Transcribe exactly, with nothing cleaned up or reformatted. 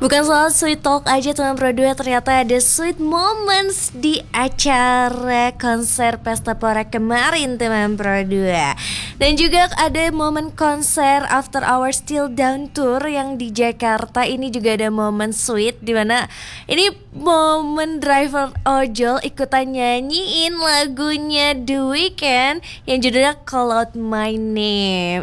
Bukan soal sweet talk aja teman Pro dua, ternyata ada sweet moments di acara konser Pesta Pora kemarin teman Pro dua. Dan juga ada momen konser After Hours Still Down Tour yang di Jakarta. Ini juga ada momen sweet dimana ini momen driver ojol ikutan nyanyiin lagunya The Weeknd yang judulnya Call Out My Name.